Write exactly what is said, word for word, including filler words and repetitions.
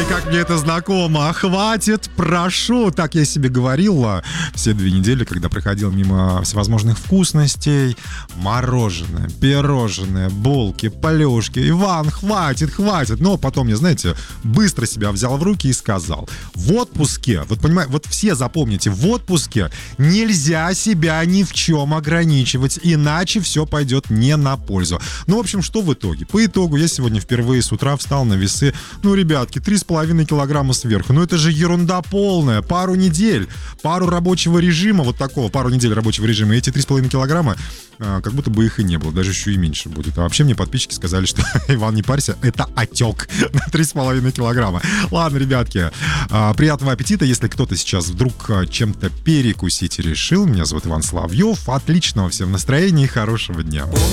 Ай, как мне это знакомо. Хватит, прошу. Так я себе говорил все две недели, когда проходил мимо всевозможных вкусностей. Мороженое, пирожное, булки, плюшки. Иван, хватит, хватит. Но потом я, знаете, быстро себя взял в руки и сказал: в отпуске, вот понимаете, вот все запомните, в отпуске нельзя себя ни в чем ограничивать, иначе все пойдет не на пользу. Ну, в общем, что в итоге? По итогу я сегодня впервые с утра встал на весы. Ну, ребятки, три с половиной килограмма сверху. Ну, это же ерунда полная. Пару недель, пару рабочего режима, вот такого, пару недель рабочего режима, и эти три с половиной килограмма, а, как будто бы их и не было, даже еще и меньше будет. А вообще мне подписчики сказали, что Иван, не парься, это отек на три с половиной килограмма. Ладно, ребятки, а, приятного аппетита, если кто-то сейчас вдруг чем-то перекусить решил. Меня зовут Иван Соловьев. Отличного всем настроения и хорошего дня.